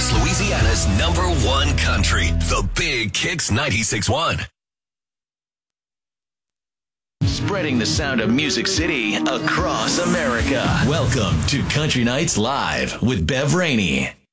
West Louisiana's #1 country, The Big Kicks 96.1. Spreading the sound of Music City across America. Welcome to Country Nights Live with Bev Rainey.